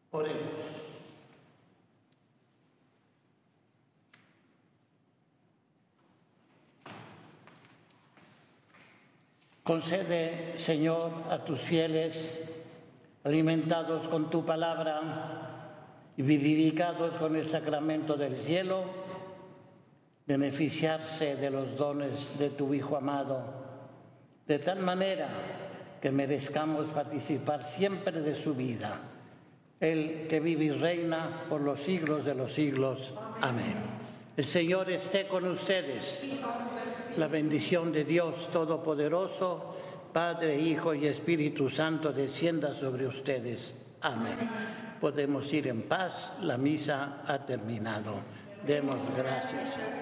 Oremos. Concede, Señor, a tus fieles, alimentados con tu palabra y vivificados con el sacramento del cielo, beneficiarse de los dones de tu Hijo amado, de tal manera que merezcamos participar siempre de su vida. Él que vive y reina por los siglos de los siglos. Amén. El Señor esté con ustedes. La bendición de Dios Todopoderoso, Padre, Hijo y Espíritu Santo, descienda sobre ustedes. Amén. Podemos ir en paz. La misa ha terminado. Demos gracias.